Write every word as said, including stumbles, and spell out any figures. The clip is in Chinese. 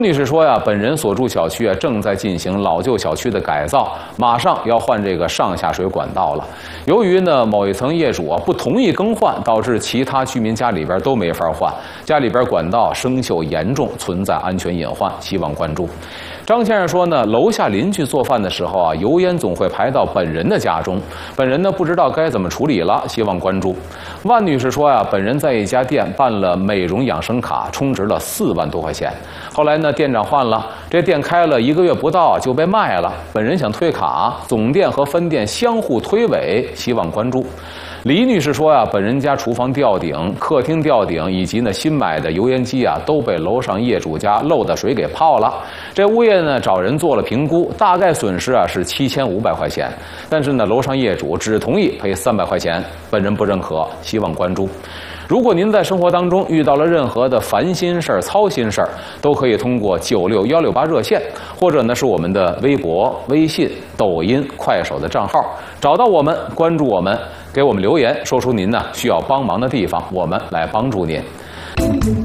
女士说呀，本人所住小区啊正在进行老旧小区的改造，马上要换这个上下水管道了。由于呢某一层业主啊不同意更换，导致其他居民家里边都没法换，家里边管道生锈严重，存在安全隐患，希望关注。张先生说呢，楼下邻居做饭的时候啊，油烟总会排到本人的家中，本人呢不知道该怎么处理了，希望关注。万女士说呀，本人在一家店办了美容养生卡，充值了四万多块钱，后来呢店长换了，这店开了一个月不到就被卖了，本人想退卡，总店和分店相互推诿，希望关注。李女士说呀，本人家厨房吊顶、客厅吊顶以及呢新买的油烟机啊，都被楼上业主家漏的水给泡了。这物业呢找人做了评估，大概损失啊是七千五百块钱，但是呢楼上业主只同意赔三百块钱，本人不认可，希望关注。如果您在生活当中遇到了任何的烦心事儿、操心事儿，都可以通过九六幺六八热线，或者呢是我们的微博、微信、抖音、快手的账号，找到我们，关注我们，给我们留言，说出您呢需要帮忙的地方，我们来帮助您。